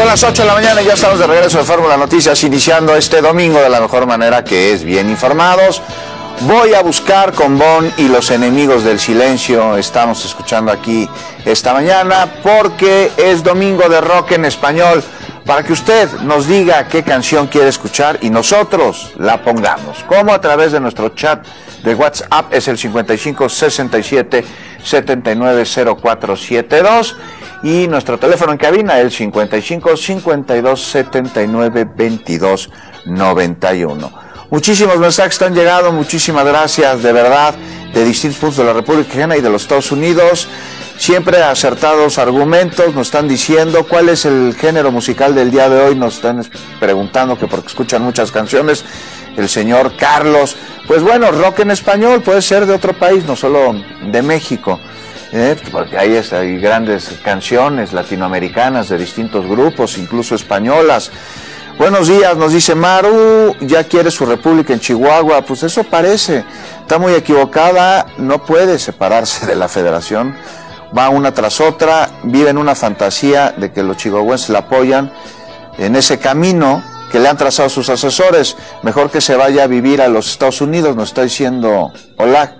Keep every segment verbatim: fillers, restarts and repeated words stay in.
Son las ocho de la mañana y ya estamos de regreso de Fórmula Noticias, iniciando este domingo de la mejor manera, que es bien informados. Voy a buscar con Bon y los enemigos del silencio. Estamos escuchando aquí esta mañana porque es domingo de rock en español, para que usted nos diga qué canción quiere escuchar y nosotros la pongamos. Como a través de nuestro chat de WhatsApp, es el cincuenta y cinco, sesenta y siete, setenta y nueve, cero cuatro setenta y dos, y nuestro teléfono en cabina, el cincuenta y cinco, cincuenta y dos, setenta y nueve, veintidós, noventa y uno. Muchísimos mensajes han llegado, muchísimas gracias, de verdad, de distintos puntos de la República Mexicana y de los Estados Unidos. Siempre acertados argumentos, nos están diciendo cuál es el género musical del día de hoy, nos están preguntando que porque escuchan muchas canciones, el señor Carlos. Pues bueno, rock en español puede ser de otro país, no solo de México, ¿eh? Porque hay, hay grandes canciones latinoamericanas de distintos grupos, incluso españolas. Buenos días, nos dice Maru, ya quiere su república en Chihuahua. Pues eso parece, está muy equivocada, no puede separarse de la federación, va una tras otra, vive en una fantasía de que los chihuahuenses la apoyan en ese camino que le han trazado sus asesores. Mejor que se vaya a vivir a los Estados Unidos, nos está diciendo hola.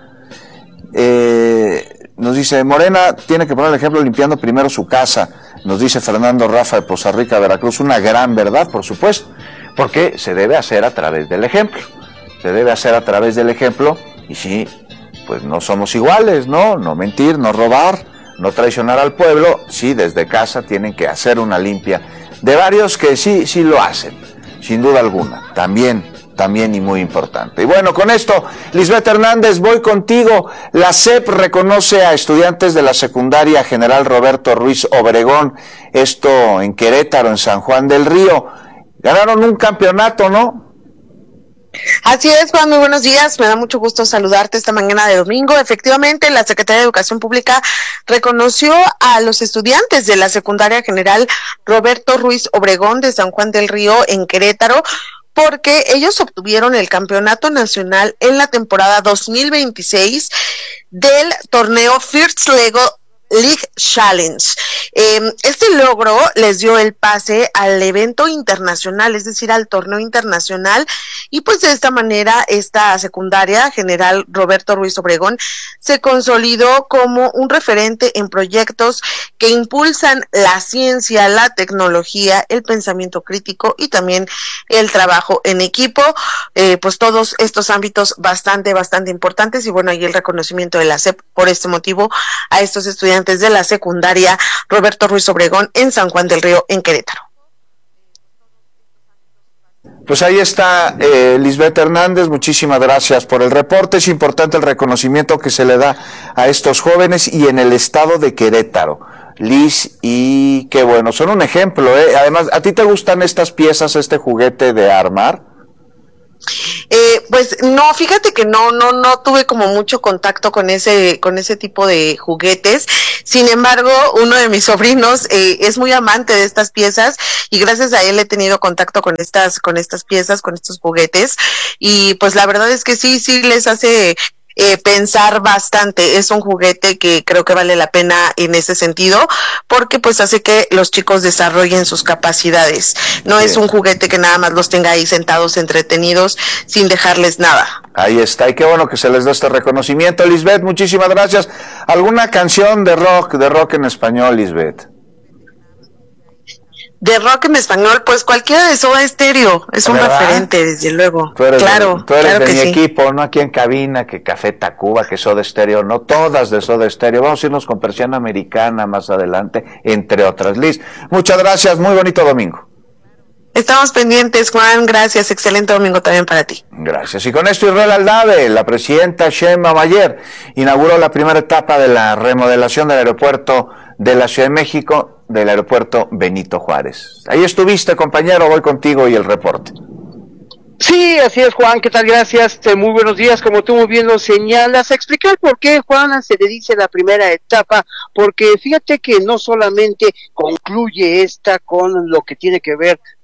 Eh, nos dice Morena tiene que poner el ejemplo limpiando primero su casa, nos dice Fernando Rafa de Poza Rica, Veracruz. Una gran verdad, por supuesto, porque se debe hacer a través del ejemplo, se debe hacer a través del ejemplo, y sí, pues no somos iguales, ¿no? No mentir, no robar, no traicionar al pueblo. Sí, desde casa tienen que hacer una limpia, de varios que sí, sí lo hacen, sin duda alguna, también, también y muy importante. Y bueno, con esto, Lisbeth Hernández, voy contigo. La S E P reconoce a estudiantes de la secundaria General Roberto Ruiz Obregón, esto en Querétaro, en San Juan del Río. Ganaron un campeonato, ¿no? Así es, Juan, muy buenos días, me da mucho gusto saludarte esta mañana de domingo. Efectivamente, la Secretaría de Educación Pública reconoció a los estudiantes de la Secundaria General Roberto Ruiz Obregón de San Juan del Río en Querétaro, porque ellos obtuvieron el campeonato nacional en la temporada dos mil veintiséis del torneo First Lego League Challenge. Eh, este logro les dio el pase al evento internacional, es decir, al torneo internacional, y pues de esta manera esta secundaria General Roberto Ruiz Obregón se consolidó como un referente en proyectos que impulsan la ciencia, la tecnología, el pensamiento crítico y también el trabajo en equipo, eh, pues todos estos ámbitos bastante, bastante importantes. Y bueno, ahí el reconocimiento de la S E P por este motivo a estos estudiantes de la secundaria Roberto Ruiz Obregón en San Juan del Río, en Querétaro. Pues ahí está, eh, Lisbeth Hernández, muchísimas gracias por el reporte. Es importante el reconocimiento que se le da a estos jóvenes y en el estado de Querétaro, Liz, y qué bueno, son un ejemplo, ¿eh? Además, ¿a ti te gustan estas piezas, este juguete de armar? Eh, pues no, fíjate que no, no, no tuve como mucho contacto con ese, con ese tipo de juguetes. Sin embargo, uno de mis sobrinos eh, es muy amante de estas piezas y gracias a él he tenido contacto con estas, con estas piezas, con estos juguetes, y pues la verdad es que sí, sí les hace Eh, pensar bastante. Es un juguete que creo que vale la pena en ese sentido, porque pues hace que los chicos desarrollen sus capacidades. No sí. Es un juguete que nada más los tenga ahí sentados entretenidos sin dejarles nada. Ahí está, y qué bueno que se les da este reconocimiento. Lisbeth, muchísimas gracias. ¿Alguna canción de rock, de rock en español, Lisbeth? De rock en español, pues cualquiera de Soda Stereo es un ¿verdad? Referente, desde luego. Tú eres claro, de, tú eres claro de que mi sí. equipo, no aquí en cabina, que Café Tacuba, que Soda Stereo, no todas de Soda Stereo. Vamos a irnos con Persiana Americana más adelante, entre otras. Liz, muchas gracias, muy bonito domingo. Estamos pendientes, Juan, gracias, excelente domingo también para ti. Gracias. Y con esto Israel Aldave, la presidenta Sheinbaum ayer inauguró la primera etapa de la remodelación del aeropuerto de la Ciudad de México, del aeropuerto Benito Juárez. Ahí estuviste, compañero, voy contigo y el reporte. Sí, así es, Juan, ¿qué tal? Gracias, muy buenos días, como tú muy bien lo señalas. A explicar por qué, Juan, se le dice la primera etapa, porque fíjate que no solamente concluye esta con lo que tiene que ver con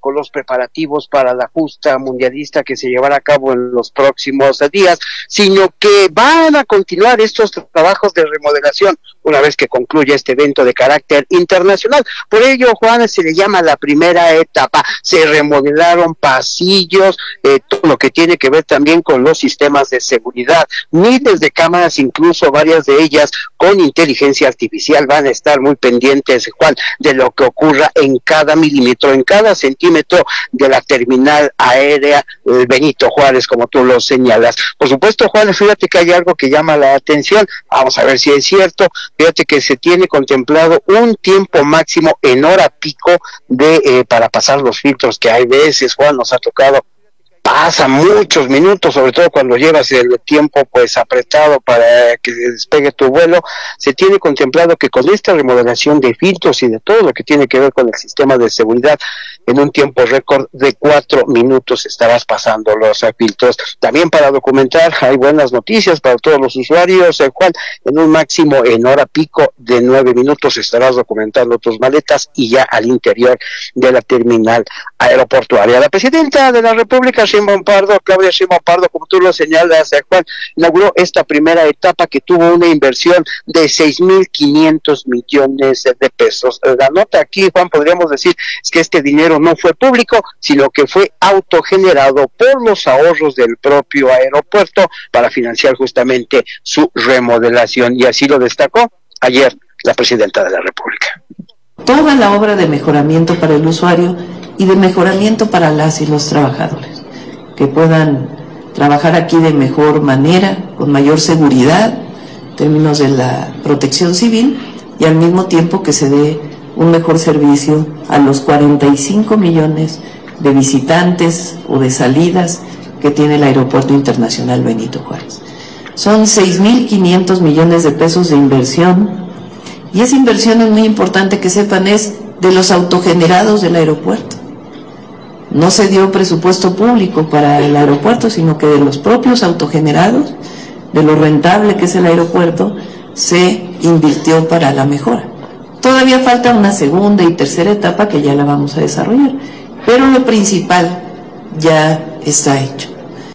con los preparativos para la justa mundialista que se llevará a cabo en los próximos días, sino que van a continuar estos trabajos de remodelación una vez que concluya este evento de carácter internacional. Por ello, Juan, se le llama la primera etapa. Se remodelaron pasillos, eh, todo lo que tiene que ver también con los sistemas de seguridad, miles de cámaras, incluso varias de ellas con inteligencia artificial, van a estar muy pendientes, Juan, de lo que ocurra en cada milímetro, en cada centímetro de la terminal aérea eh, Benito Juárez, como tú lo señalas. Por supuesto, Juan, fíjate que hay algo que llama la atención, vamos a ver si es cierto. Fíjate que se tiene contemplado un tiempo máximo en hora pico de eh, para pasar los filtros, que hay veces, Juan, nos ha tocado, pasa muchos minutos, sobre todo cuando llevas el tiempo pues apretado para que despegue tu vuelo. Se tiene contemplado que con esta remodelación de filtros y de todo lo que tiene que ver con el sistema de seguridad, en un tiempo récord de cuatro minutos estarás pasando los filtros. También para documentar, hay buenas noticias para todos los usuarios, el cual en un máximo en hora pico de nueve minutos estarás documentando tus maletas y ya al interior de la terminal aeroportuaria. La presidenta de la República, Sheinbaum Pardo, Claudia Sheinbaum Pardo, como tú lo señalas, Juan, inauguró esta primera etapa que tuvo una inversión de seis mil quinientos millones de pesos. La nota aquí, Juan, podríamos decir, es que este dinero no fue público, sino que fue autogenerado por los ahorros del propio aeropuerto para financiar justamente su remodelación, y así lo destacó ayer la presidenta de la República. Toda la obra de mejoramiento para el usuario y de mejoramiento para las y los trabajadores, que puedan trabajar aquí de mejor manera, con mayor seguridad, en términos de la protección civil, y al mismo tiempo que se dé un mejor servicio a los cuarenta y cinco millones de visitantes o de salidas que tiene el Aeropuerto Internacional Benito Juárez. Son seis mil quinientos millones de pesos de inversión, y esa inversión es muy importante que sepan, es de los autogenerados del aeropuerto. No se dio presupuesto público para el aeropuerto, sino que de los propios autogenerados, de lo rentable que es el aeropuerto, se invirtió para la mejora. Todavía falta una segunda y tercera etapa que ya la vamos a desarrollar, pero lo principal ya está hecho.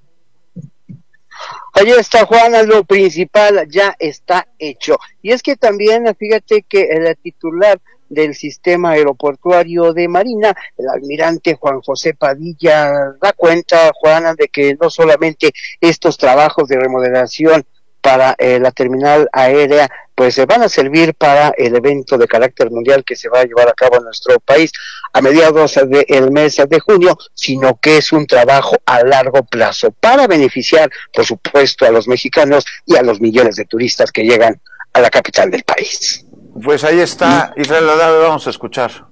Ahí está, Juana, lo principal ya está hecho. Y es que también, fíjate que el titular del sistema aeroportuario de Marina, el almirante Juan José Padilla, da cuenta, Juana, de que no solamente estos trabajos de remodelación para eh, la terminal aérea pues se van a servir para el evento de carácter mundial que se va a llevar a cabo en nuestro país a mediados del mes de junio, sino que es un trabajo a largo plazo para beneficiar, por supuesto, a los mexicanos y a los millones de turistas que llegan a la capital del país. Pues ahí está, Israel Ladave, vamos a escuchar.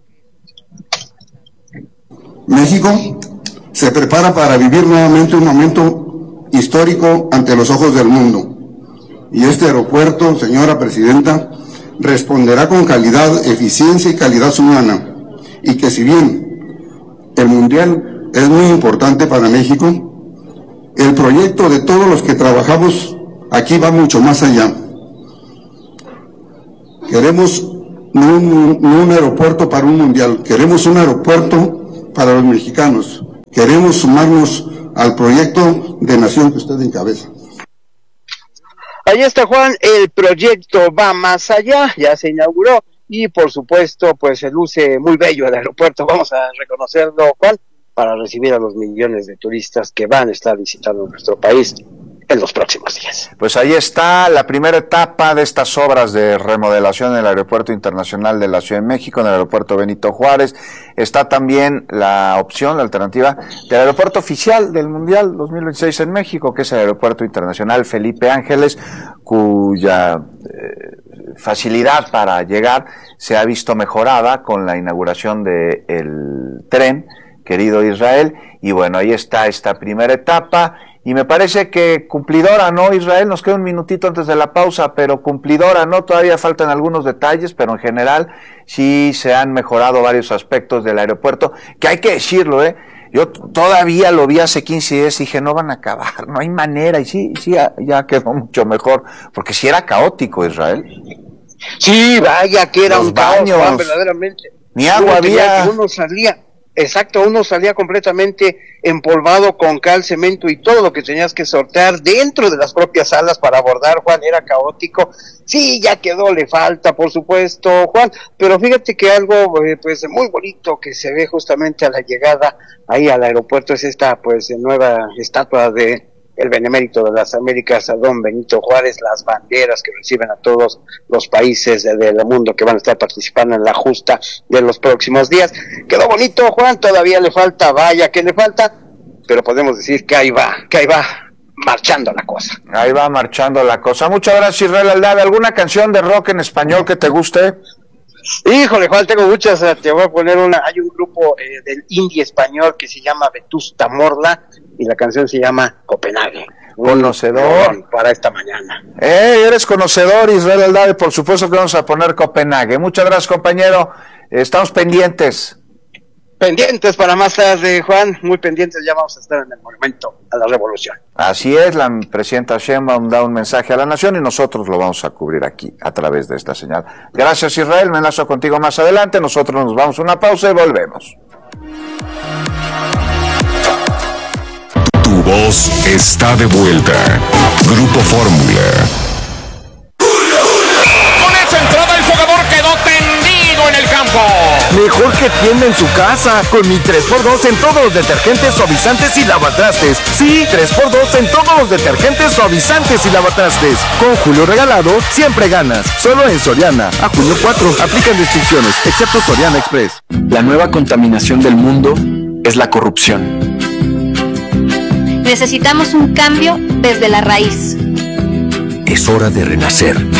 México se prepara para vivir nuevamente un momento histórico ante los ojos del mundo. Y este aeropuerto, señora presidenta, responderá con calidad, eficiencia y calidad humana. Y que si bien el mundial es muy importante para México, el proyecto de todos los que trabajamos aquí va mucho más allá. Queremos no un, no un aeropuerto para un mundial, queremos un aeropuerto para los mexicanos. Queremos sumarnos al proyecto de nación que usted encabeza. Ahí está, Juan, el proyecto va más allá, ya se inauguró y por supuesto pues se luce muy bello el aeropuerto, vamos a reconocerlo, Juan, para recibir a los millones de turistas que van a estar visitando nuestro país en los próximos días. Pues ahí está la primera etapa de estas obras de remodelación en el Aeropuerto Internacional de la Ciudad de México, en el Aeropuerto Benito Juárez. Está también la opción, la alternativa del aeropuerto oficial del Mundial dos mil veintiséis en México, que es el Aeropuerto Internacional Felipe Ángeles, cuya eh, facilidad para llegar se ha visto mejorada con la inauguración del tren, querido Israel. Y bueno, ahí está esta primera etapa. Y me parece que cumplidora, ¿no, Israel? Nos queda un minutito antes de la pausa, pero cumplidora, ¿no? Todavía faltan algunos detalles, pero en general sí se han mejorado varios aspectos del aeropuerto, que hay que decirlo, ¿eh? Yo todavía lo vi hace quince días y dije, no van a acabar, no hay manera, y sí, sí, ya quedó mucho mejor, porque sí era caótico, Israel. Sí, vaya que era Los un baños, caos, verdaderamente. Ni agua había. Uno salía, Exacto, uno salía completamente empolvado con cal, cemento y todo lo que tenías que sortear dentro de las propias salas para abordar, Juan, era caótico. Sí, ya quedó, le falta, por supuesto, Juan, pero fíjate que algo eh, pues muy bonito que se ve justamente a la llegada ahí al aeropuerto es esta pues nueva estatua de el benemérito de las Américas, a don Benito Juárez, las banderas que reciben a todos los países del de mundo que van a estar participando en la justa de los próximos días. Quedó bonito, Juan, todavía le falta, vaya que le falta, pero podemos decir que ahí va, que ahí va marchando la cosa. Ahí va marchando la cosa. Muchas gracias, Israel Aldave. ¿Alguna canción de rock en español que te guste? Híjole, Juan, tengo muchas, te voy a poner una, hay un grupo eh, del indie español que se llama Vetusta Morla, y la canción se llama Copenhague. Conocedor. Para esta mañana. Eh, eres conocedor, Israel Aldave, por supuesto que vamos a poner Copenhague. Muchas gracias, compañero. Estamos pendientes. Pendientes para más tarde, Juan, muy pendientes, ya vamos a estar en el Monumento a la Revolución. Así es, la presidenta Sheinbaum da un mensaje a la nación y nosotros lo vamos a cubrir aquí a través de esta señal. Gracias, Israel, me enlazo contigo más adelante, nosotros nos vamos a una pausa y volvemos. Tu voz está de vuelta. Grupo Fórmula. Con esa entrada el jugador quedó tendido en el campo. Mejor que tienda en su casa, con mi tres por dos en todos los detergentes, suavizantes y lavatrastes. Sí, tres por dos en todos los detergentes, suavizantes y lavatrastes. Con Julio regalado, siempre ganas. Solo en Soriana. A junio cuatro, aplican restricciones, excepto Soriana Express. La nueva contaminación del mundo es la corrupción. Necesitamos un cambio desde la raíz. Es hora de renacer.